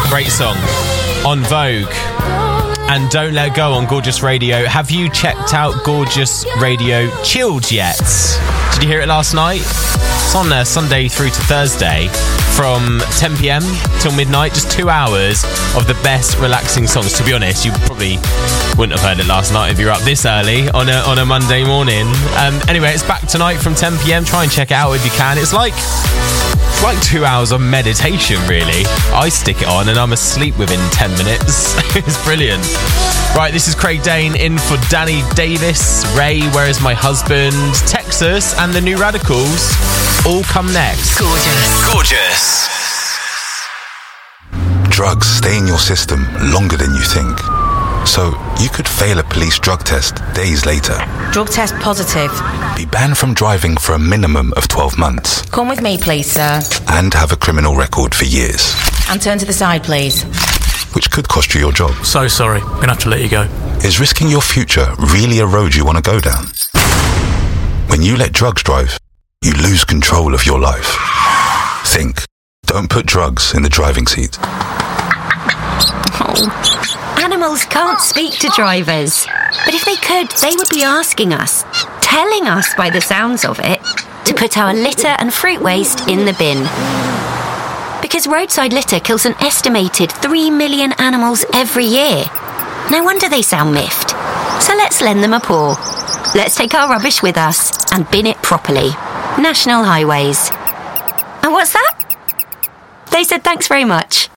Great song. On Vogue. And Don't Let Go on Gorgeous Radio. Have you checked out Gorgeous Radio Chilled yet? Did you hear it last night? It's on Sunday through to Thursday from 10 p.m. till midnight. Just 2 hours of the best relaxing songs. To be honest, you probably wouldn't have heard it last night if you're up this early on a Monday morning. Anyway, it's back tonight from 10 p.m. Try and check it out if you can. It's like 2 hours of meditation, really. I stick it on and I'm asleep within 10 minutes. It's brilliant. Right, this is Craig Dane in for Danny Davis, Ray, Where Is My Husband, Texas, and the New Radicals. All come next. Gorgeous. Drugs stay in your system longer than you think. So you could fail a police drug test days later. Drug test positive. Be banned from driving for a minimum of 12 months. Come with me, please, sir. And have a criminal record for years. And turn to the side, please. Which could cost you your job. So sorry, I'm gonna have to let you go. Is risking your future really a road you want to go down? When you let drugs drive, you lose control of your life. Think. Don't put drugs in the driving seat. Animals can't speak to drivers. But if they could, they would be asking us, telling us by the sounds of it, to put our litter and fruit waste in the bin. Because roadside litter kills an estimated 3 million animals every year. No wonder they sound miffed. So let's lend them a paw. Let's take our rubbish with us and bin it properly. National Highways. And what's that? They said thanks very much.